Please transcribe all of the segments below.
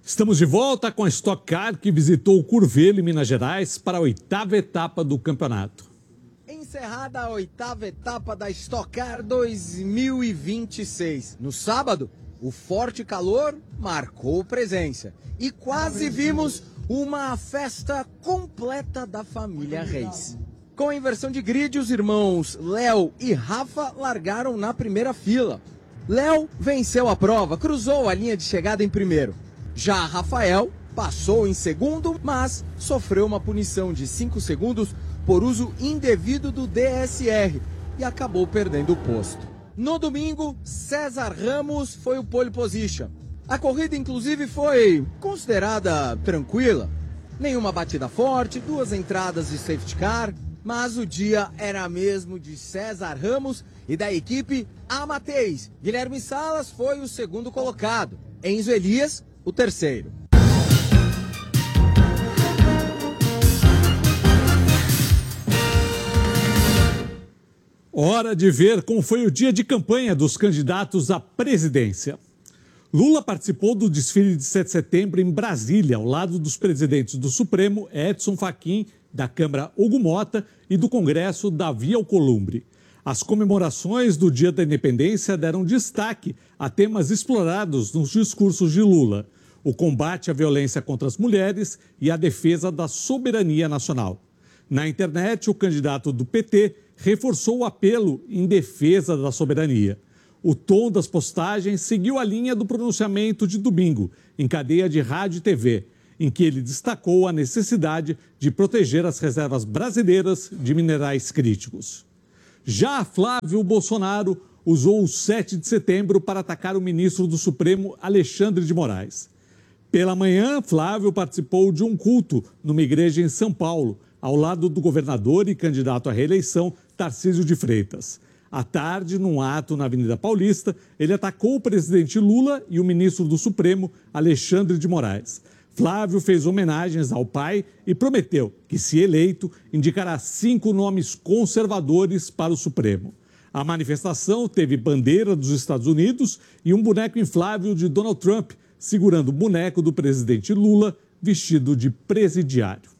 Estamos de volta com a Stock Car, que visitou o Curvelo, em Minas Gerais, para a 8ª etapa do campeonato. Encerrada a 8ª etapa da Stock Car 2026. No sábado, o forte calor marcou presença e quase vimos uma festa completa da família Reis. Com a inversão de grid, os irmãos Léo e Rafa largaram na primeira fila. Léo venceu a prova, cruzou a linha de chegada em primeiro. Já Rafael passou em segundo, mas sofreu uma punição de 5 segundos por uso indevido do DSR e acabou perdendo o posto. No domingo, César Ramos foi o pole position. A corrida, inclusive, foi considerada tranquila. Nenhuma batida forte, 2 entradas de safety car, mas o dia era mesmo de César Ramos e da equipe Amateis. Guilherme Salas foi o segundo colocado. Enzo Elias, o terceiro. Hora de ver como foi o dia de campanha dos candidatos à presidência. Lula participou do desfile de 7 de setembro em Brasília, ao lado dos presidentes do Supremo, Edson Fachin, da Câmara, Hugo Mota, e do Congresso, Davi Alcolumbre. As comemorações do Dia da Independência deram destaque a temas explorados nos discursos de Lula: o combate à violência contra as mulheres e a defesa da soberania nacional. Na internet, o candidato do PT reforçou o apelo em defesa da soberania. O tom das postagens seguiu a linha do pronunciamento de domingo, em cadeia de rádio e TV, em que ele destacou a necessidade de proteger as reservas brasileiras de minerais críticos. Já Flávio Bolsonaro usou o 7 de setembro para atacar o ministro do Supremo, Alexandre de Moraes. Pela manhã, Flávio participou de um culto numa igreja em São Paulo, ao lado do governador e candidato à reeleição, Tarcísio de Freitas. À tarde, num ato na Avenida Paulista, ele atacou o presidente Lula e o ministro do Supremo, Alexandre de Moraes. Flávio fez homenagens ao pai e prometeu que, se eleito, indicará 5 nomes conservadores para o Supremo. A manifestação teve bandeira dos Estados Unidos e um boneco inflável de Donald Trump, segurando o boneco do presidente Lula, vestido de presidiário.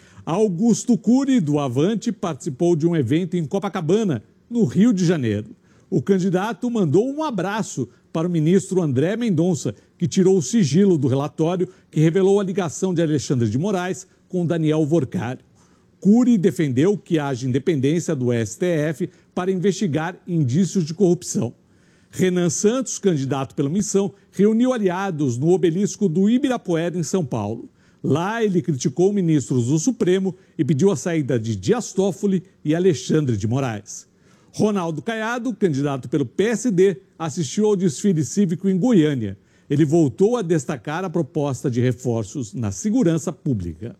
Augusto Cury, do Avante, participou de um evento em Copacabana, no Rio de Janeiro. O candidato mandou um abraço para o ministro André Mendonça, que tirou o sigilo do relatório que revelou a ligação de Alexandre de Moraes com Daniel Vorcari. Cury defendeu que haja independência do STF para investigar indícios de corrupção. Renan Santos, candidato pela missão, reuniu aliados no obelisco do Ibirapuera, em São Paulo. Lá, ele criticou ministros do Supremo e pediu a saída de Dias Toffoli e Alexandre de Moraes. Ronaldo Caiado, candidato pelo PSD, assistiu ao desfile cívico em Goiânia. Ele voltou a destacar a proposta de reforços na segurança pública.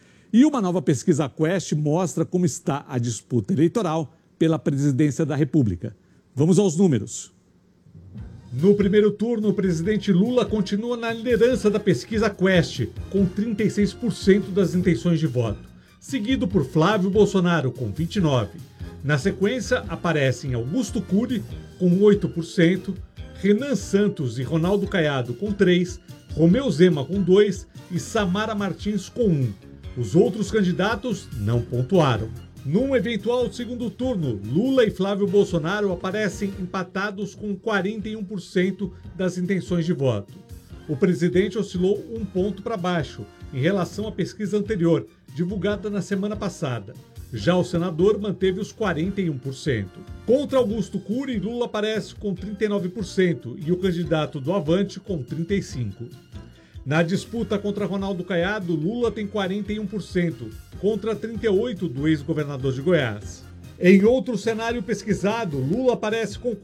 E uma nova pesquisa Quest mostra como está a disputa eleitoral pela presidência da República. Vamos aos números. No primeiro turno, o presidente Lula continua na liderança da pesquisa Quest, com 36% das intenções de voto, seguido por Flávio Bolsonaro, com 29%. Na sequência, aparecem Augusto Cury, com 8%, Renan Santos e Ronaldo Caiado, com 3%, Romeu Zema, com 2% e Samara Martins, com 1%. Os outros candidatos não pontuaram. Num eventual segundo turno, Lula e Flávio Bolsonaro aparecem empatados com 41% das intenções de voto. O presidente oscilou 1 ponto para baixo em relação à pesquisa anterior, divulgada na semana passada. Já o senador manteve os 41%. Contra Augusto Cury, Lula aparece com 39% e o candidato do Avante com 35%. Na disputa contra Ronaldo Caiado, Lula tem 41%, contra 38% do ex-governador de Goiás. Em outro cenário pesquisado, Lula aparece com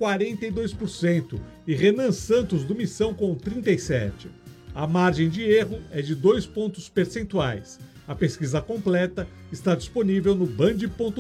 42% e Renan Santos do Missão com 37%. A margem de erro é de 2 pontos percentuais. A pesquisa completa está disponível no band.com.br.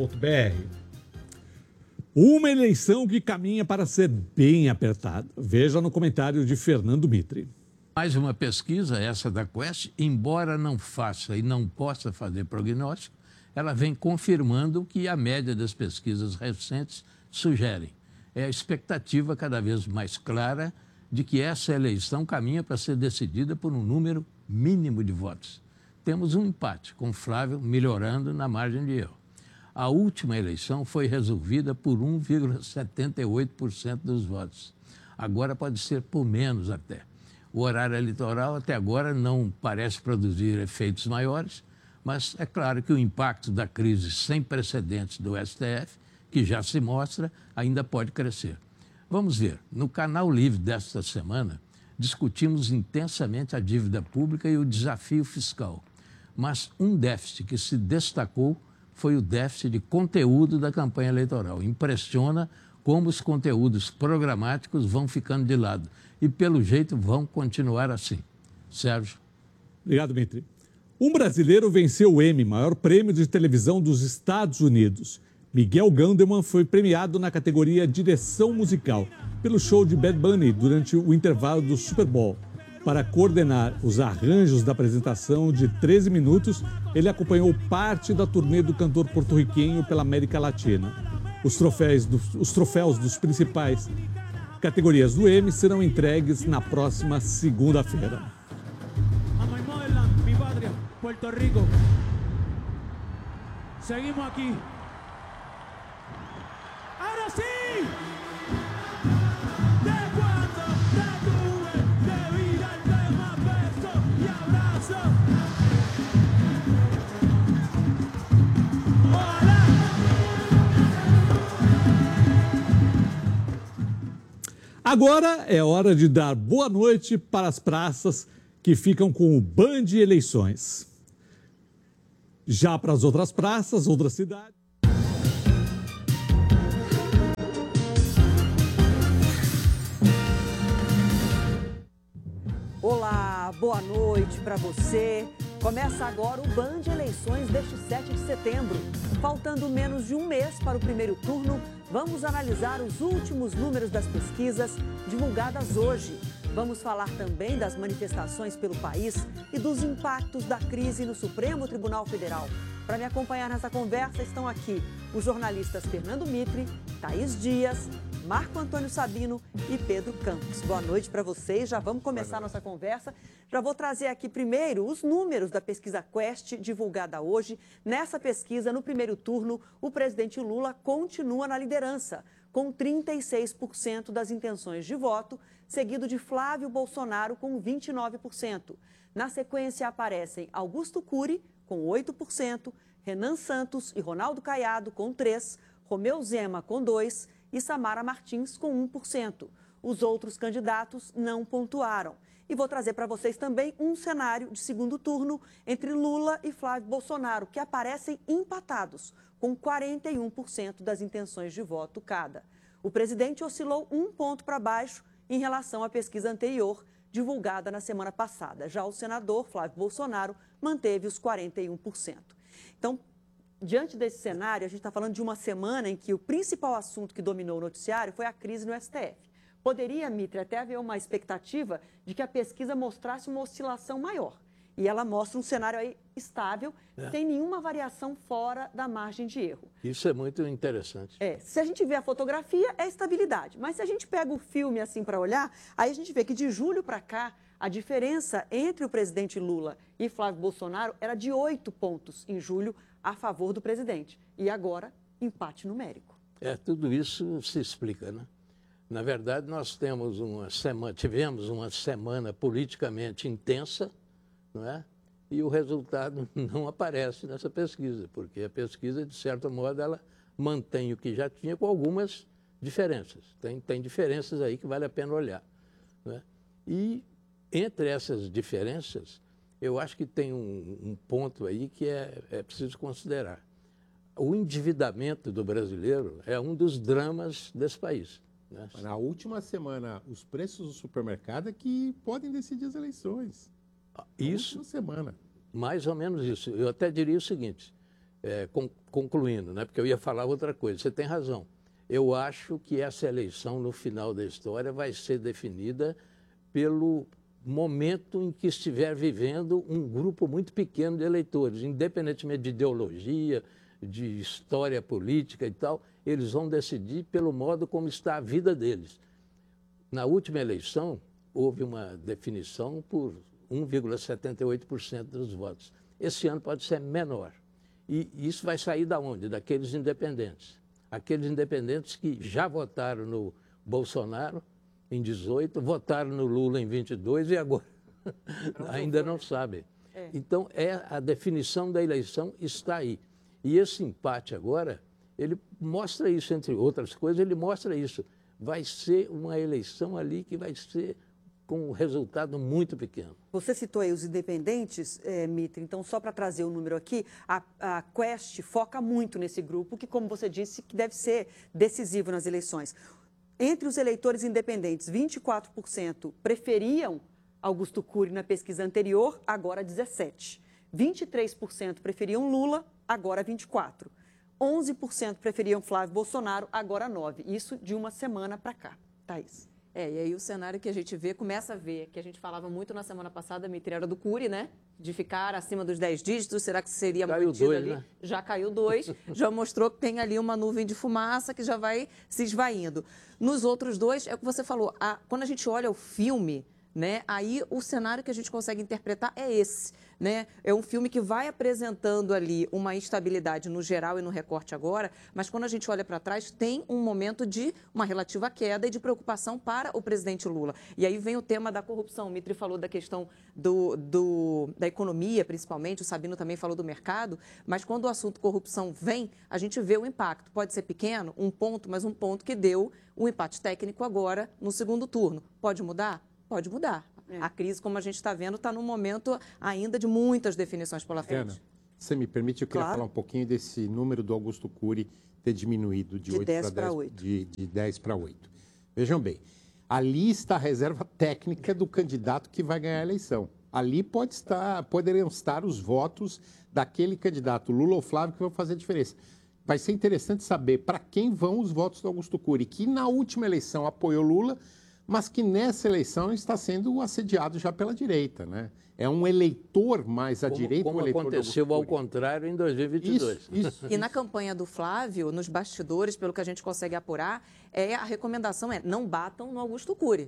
Uma eleição que caminha para ser bem apertada. Veja no comentário de Fernando Mitre. Mais uma pesquisa, essa da Quest, embora não faça e não possa fazer prognóstico, ela vem confirmando o que a média das pesquisas recentes sugerem. É a expectativa cada vez mais clara de que essa eleição caminha para ser decidida por um número mínimo de votos. Temos um empate, com Flávio melhorando na margem de erro. A última eleição foi resolvida por 1,78% dos votos. Agora pode ser por menos até. O horário eleitoral até agora não parece produzir efeitos maiores, mas é claro que o impacto da crise sem precedentes do STF, que já se mostra, ainda pode crescer. Vamos ver, no Canal Livre desta semana, discutimos intensamente a dívida pública e o desafio fiscal. Mas um déficit que se destacou foi o déficit de conteúdo da campanha eleitoral. Impressiona como os conteúdos programáticos vão ficando de lado. E, pelo jeito, vão continuar assim. Sérgio. Obrigado, Dmitry. Um brasileiro venceu o Emmy, maior prêmio de televisão dos Estados Unidos. Miguel Gandelman foi premiado na categoria Direção Musical pelo show de Bad Bunny durante o intervalo do Super Bowl. Para coordenar os arranjos da apresentação de 13 minutos, ele acompanhou parte da turnê do cantor porto-riquenho pela América Latina. Os troféus dos principais categorias do Emmy serão entregues na próxima segunda-feira. A my motherland, mi patria, Puerto Rico. Seguimos aqui. Ahora sí. De cuando te tuve, debí darte más besos y abrazos. Ojalá. Agora é hora de dar boa noite para as praças que ficam com o Band Eleições. Já para as outras praças, outras cidades. Olá, boa noite para você. Começa agora o Band Eleições deste 7 de setembro. Faltando menos de um mês para o primeiro turno, vamos analisar os últimos números das pesquisas divulgadas hoje. Vamos falar também das manifestações pelo país e dos impactos da crise no Supremo Tribunal Federal. Para me acompanhar nessa conversa estão aqui os jornalistas Fernando Mitre, Thaís Dias, Marco Antônio Sabino e Pedro Campos. Boa noite para vocês, já vamos começar nossa conversa. Já vou trazer aqui primeiro os números da pesquisa Quest divulgada hoje. Nessa pesquisa, no primeiro turno, o presidente Lula continua na liderança, com 36% das intenções de voto, seguido de Flávio Bolsonaro com 29%. Na sequência aparecem Augusto Cury com 8%, Renan Santos e Ronaldo Caiado com 3%, Romeu Zema com 2% e Samara Martins com 1%. Os outros candidatos não pontuaram. E vou trazer para vocês também um cenário de segundo turno entre Lula e Flávio Bolsonaro, que aparecem empatados, com 41% das intenções de voto cada. O presidente oscilou 1 ponto para baixo em relação à pesquisa anterior, divulgada na semana passada. Já o senador Flávio Bolsonaro manteve os 41%. Então, diante desse cenário, a gente está falando de uma semana em que o principal assunto que dominou o noticiário foi a crise no STF. Poderia, Mitre, até haver uma expectativa de que a pesquisa mostrasse uma oscilação maior. E ela mostra um cenário aí estável, sem nenhuma variação fora da margem de erro. Isso é muito interessante. Se a gente vê a fotografia, é estabilidade. Mas se a gente pega o filme assim para olhar, aí a gente vê que de julho para cá, a diferença entre o presidente Lula e Flávio Bolsonaro era de 8 pontos em julho a favor do presidente. E agora, empate numérico. Tudo isso se explica, né? Na verdade, nós tivemos uma semana politicamente intensa, não é? E o resultado não aparece nessa pesquisa, porque a pesquisa, de certo modo, ela mantém o que já tinha com algumas diferenças. Tem diferenças aí que vale a pena olhar, não é? E entre essas diferenças, eu acho que tem um ponto aí que é preciso considerar. O endividamento do brasileiro é um dos dramas desse país. Né? Na última semana, os preços do supermercado é que podem decidir as eleições. Isso, última semana. Mais ou menos isso. Eu até diria o seguinte, concluindo, né? Porque eu ia falar outra coisa. Você tem razão. Eu acho que essa eleição, no final da história, vai ser definida pelo momento em que estiver vivendo um grupo muito pequeno de eleitores, independentemente de ideologia, de história política e tal, eles vão decidir pelo modo como está a vida deles. Na última eleição, houve uma definição por 1,78% dos votos. Esse ano pode ser menor. E isso vai sair da onde? Daqueles independentes. Aqueles independentes que já votaram no Bolsonaro em 18, votaram no Lula em 22 e agora ainda não sabem. Então, a definição da eleição está aí. E esse empate agora, ele mostra isso, entre outras coisas, ele mostra isso. Vai ser uma eleição ali que vai ser com um resultado muito pequeno. Você citou aí os independentes, Mitre, então só para trazer o número aqui, a Quest foca muito nesse grupo, que, como você disse, que deve ser decisivo nas eleições. Entre os eleitores independentes, 24% preferiam Augusto Cury na pesquisa anterior, agora 17%. 23% preferiam Lula, agora 24%. 11% preferiam Flávio Bolsonaro, agora 9%. Isso de uma semana para cá. Thaís. E aí o cenário que a gente vê, começa a ver, que a gente falava muito na semana passada, Mitre, era do Cury, né? De ficar acima dos 10 dígitos, será que seria mantido ali? Né? Já caiu 2, já mostrou que tem ali uma nuvem de fumaça que já vai se esvaindo. Nos outros dois, é o que você falou, quando a gente olha o filme, né, aí o cenário que a gente consegue interpretar é esse. Né? É um filme que vai apresentando ali uma instabilidade no geral e no recorte agora, mas quando a gente olha para trás, tem um momento de uma relativa queda e de preocupação para o presidente Lula. E aí vem o tema da corrupção. O Mitre falou da questão da economia, principalmente, o Sabino também falou do mercado, mas quando o assunto corrupção vem, a gente vê o impacto. Pode ser pequeno, um ponto, mas um ponto que deu um empate técnico agora no segundo turno. Pode mudar? Pode mudar. A crise, como a gente está vendo, está num momento ainda de muitas definições pela frente. Ana, você me permite, eu queria falar um pouquinho desse número do Augusto Cury ter diminuído de 10 para 8. De 10 para 8. Vejam bem, ali está a reserva técnica do candidato que vai ganhar a eleição. Ali poderiam estar os votos daquele candidato, Lula ou Flávio, que vão fazer a diferença. Vai ser interessante saber para quem vão os votos do Augusto Cury, que na última eleição apoiou Lula, mas que nessa eleição está sendo assediado já pela direita, né? É um eleitor mais à direita. Como aconteceu ao contrário em 2022. Isso. E na campanha do Flávio, nos bastidores, pelo que a gente consegue apurar, a recomendação é não batam no Augusto Cury.